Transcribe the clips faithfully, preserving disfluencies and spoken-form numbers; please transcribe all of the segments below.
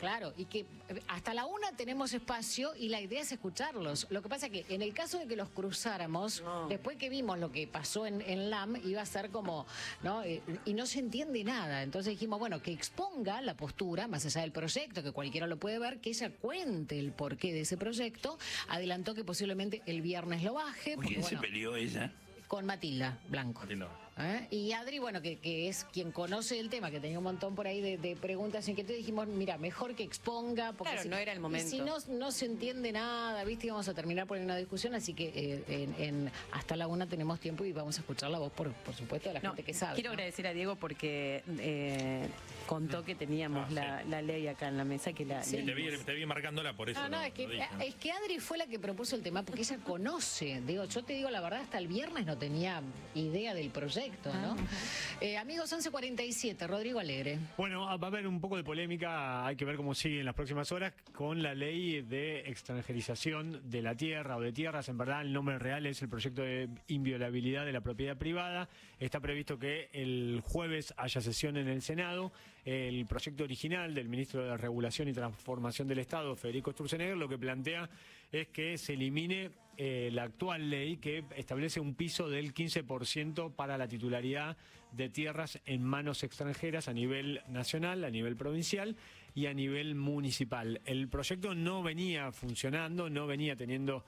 Claro, y que hasta la una tenemos espacio y la idea es escucharlos. Lo que pasa es que en el caso de que los cruzáramos, no. después que vimos lo que pasó en, en L A M, iba a ser como, ¿no? Eh, y no se entiende nada. Entonces dijimos, bueno, que exponga la postura, más allá del proyecto, que cualquiera lo puede ver, que ella cuente el porqué de ese proyecto. Adelantó que posiblemente el viernes lo baje. ¿Con quién bueno, se peleó ella? Con Matilda Blanco. Matilda. ¿Eh? Y Adri, bueno, que, que es quien conoce el tema, que tenía un montón por ahí de, de preguntas y inquietudes, dijimos, mira, mejor que exponga, porque claro, si, no era el momento. Y si no, no se entiende nada, ¿viste? Y vamos a terminar por una discusión, así que eh, en, en, hasta la una tenemos tiempo y vamos a escuchar la voz, por, por supuesto, de la no, gente que sabe. Quiero ¿no? agradecer a Diego porque eh, contó que teníamos ah, la, sí. la ley acá en la mesa, que la sí, te, vi, te vi marcándola por eso. No, no, lo, es, que, dije, ¿no? es que Adri fue la que propuso el tema, porque ella conoce. Digo, yo te digo la verdad, hasta el viernes no tenía idea del proyecto, ¿no? Uh-huh. Eh, amigos, once cuarenta y siete, Rodrigo Alegre. Bueno, va a haber un poco de polémica, hay que ver cómo sigue en las próximas horas con la ley de extranjerización de la tierra o de tierras. En verdad, el nombre real es el proyecto de inviolabilidad de la propiedad privada. Está previsto que el jueves haya sesión en el Senado. El proyecto original del ministro de Regulación y Transformación del Estado, Federico Sturzenegger, lo que plantea es que se elimine eh, la actual ley que establece un piso del quince por ciento para la titularidad de tierras en manos extranjeras a nivel nacional, a nivel provincial y a nivel municipal. El proyecto no venía funcionando, no venía teniendo,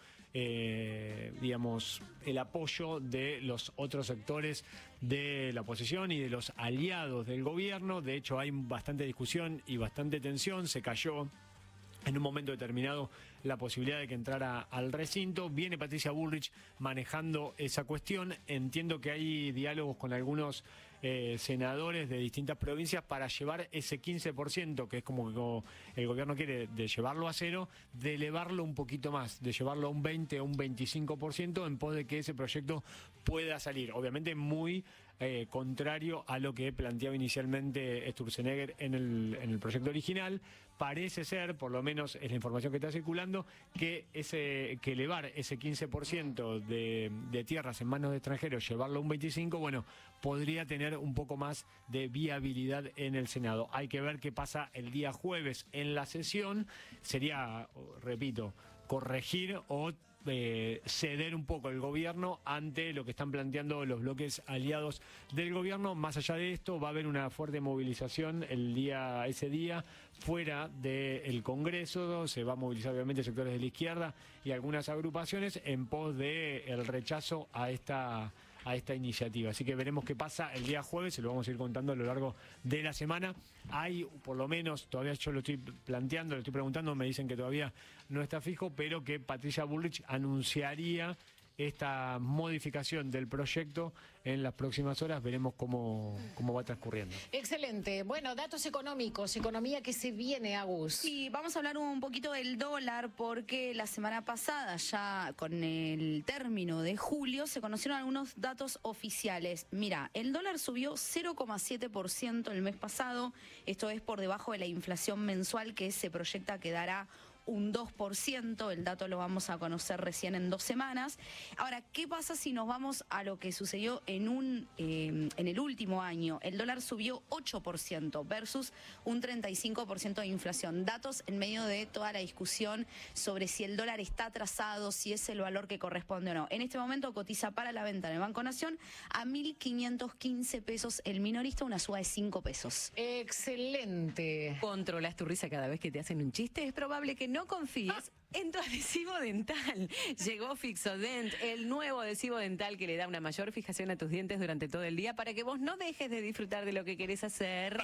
eh, digamos, el apoyo de los otros sectores de la oposición y de los aliados del gobierno. De hecho, hay bastante discusión y bastante tensión. Se cayó en un momento determinado la posibilidad de que entrara al recinto. Viene Patricia Bullrich manejando esa cuestión. Entiendo que hay diálogos con algunos eh, senadores de distintas provincias para llevar ese quince por ciento, que es como que como el gobierno quiere, de llevarlo a cero, de elevarlo un poquito más, de llevarlo a un veinte o un veinticinco por ciento en pos de que ese proyecto pueda salir. Obviamente muy eh, contrario a lo que planteaba inicialmente Sturzenegger en el, en el proyecto original. Parece ser, por lo menos es la información que está circulando, que ese que elevar ese quince por ciento de, de tierras en manos de extranjeros, llevarlo a un veinticinco por ciento, bueno, podría tener un poco más de viabilidad en el Senado. Hay que ver qué pasa el día jueves en la sesión. Sería, repito, corregir o eh, ceder un poco el gobierno ante lo que están planteando los bloques aliados del gobierno. Más allá de esto, va a haber una fuerte movilización el día ese día fuera del Congreso. Se va a movilizar obviamente sectores de la izquierda y algunas agrupaciones en pos de el rechazo a esta a esta iniciativa. Así que veremos qué pasa el día jueves, se lo vamos a ir contando a lo largo de la semana. Hay, por lo menos, todavía yo lo estoy planteando, lo estoy preguntando, me dicen que todavía no está fijo, pero que Patricia Bullrich anunciaría esta modificación del proyecto en las próximas horas. Veremos cómo, cómo va transcurriendo. Excelente. Bueno, datos económicos, economía que se viene, Agus. Sí, vamos a hablar un poquito del dólar porque la semana pasada, ya con el término de julio, se conocieron algunos datos oficiales. Mira, el dólar subió cero coma siete por ciento el mes pasado. Esto es por debajo de la inflación mensual que se proyecta que dará un dos por ciento, el dato lo vamos a conocer recién en dos semanas. Ahora, ¿qué pasa si nos vamos a lo que sucedió en un eh, en el último año? El dólar subió ocho por ciento versus un treinta y cinco por ciento de inflación. Datos en medio de toda la discusión sobre si el dólar está atrasado, si es el valor que corresponde o no. En este momento cotiza para la venta en el Banco Nación a mil quinientos quince pesos el minorista, una suba de cinco pesos. Excelente. Controlas tu risa cada vez que te hacen un chiste. Es probable que no confíes en tu adhesivo dental. Llegó Fixodent, el nuevo adhesivo dental que le da una mayor fijación a tus dientes durante todo el día para que vos no dejes de disfrutar de lo que querés hacer.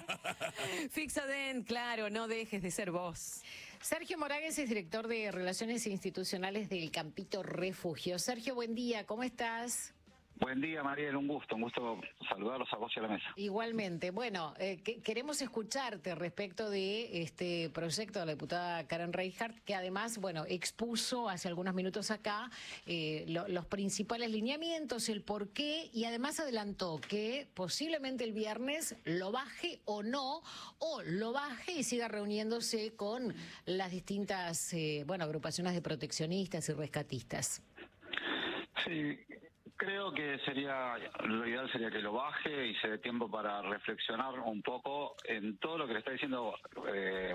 Fixodent, claro, no dejes de ser vos. Sergio Moragues es director de Relaciones Institucionales del Campito Refugio. Sergio, buen día, ¿cómo estás? Buen día, Mariel, un gusto, un gusto saludarlos a vos y a la mesa. Igualmente. Bueno, eh, que, queremos escucharte respecto de este proyecto de la diputada Karen Reichardt, que además, bueno, expuso hace algunos minutos acá eh, lo, los principales lineamientos, el porqué, y además adelantó que posiblemente el viernes lo baje o no, o lo baje y siga reuniéndose con las distintas, eh, bueno, agrupaciones de proteccionistas y rescatistas. Sí. Creo que sería, lo ideal sería que lo baje y se dé tiempo para reflexionar un poco en todo lo que le está diciendo eh,